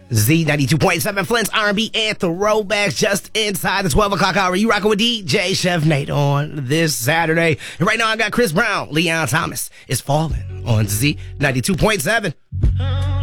Z92.7 Flint's R&B and throwbacks just inside the 12 o'clock hour. You rocking with DJ Chef Nate on this Saturday. And right now I got Chris Brown, Leon Thomas is falling on Z92.7.